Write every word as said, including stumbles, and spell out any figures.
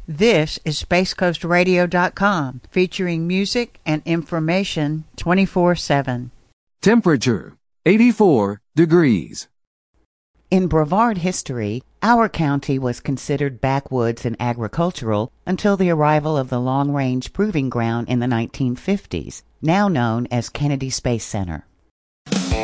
This is space coast radio dot com, featuring music and information twenty-four seven. Temperature, eighty-four degrees. In Brevard history, our county was considered backwoods and agricultural until the arrival of the Long Range Proving Ground in the nineteen fifties, now known as Kennedy Space Center.